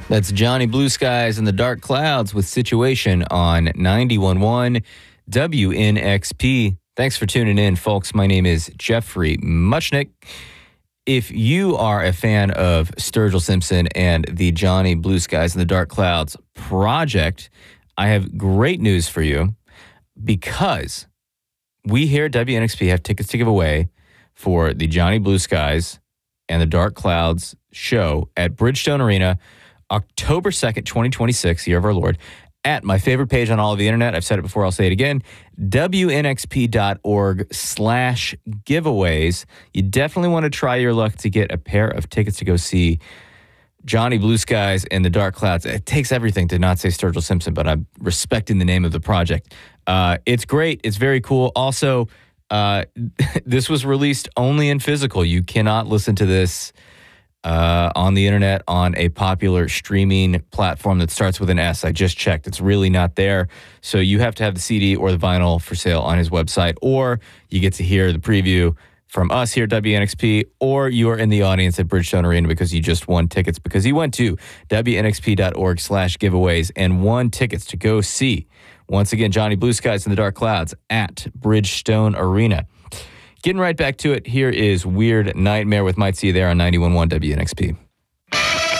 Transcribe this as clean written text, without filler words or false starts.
That's Johnny Blue Skies and the Dark Clouds with Situation on 91.1 WNXP. Thanks for tuning in, folks. My name is Jeffrey Muchnick. If you are a fan of Sturgill Simpson and the Johnny Blue Skies and the Dark Clouds project, I have great news for you because we here at WNXP have tickets to give away for the Johnny Blue Skies and the Dark Clouds show at Bridgestone Arena, October 2nd, 2026, year of our Lord, at my favorite page on all of the internet. I've said it before, I'll say it again, WNXP.org/giveaways. You definitely want to try your luck to get a pair of tickets to go see Johnny Blue Skies and the Dark Clouds. It takes everything to not say Sturgill Simpson, but I'm respecting the name of the project. It's great. It's very cool. Also, this was released only in physical. You cannot listen to this on the internet on a popular streaming platform that starts with an S. I just checked. It's really not there. So you have to have the CD or the vinyl for sale on his website, or you get to hear the preview from us here at WNXP, or you are in the audience at Bridgestone Arena because you just won tickets because you went to WNXP.org/giveaways and won tickets to go see, once again, Johnny Blue Skies and the Dark Clouds at Bridgestone Arena. Getting right back to it, here is Weird Nightmare with Might See You There on 91.1 WNXP.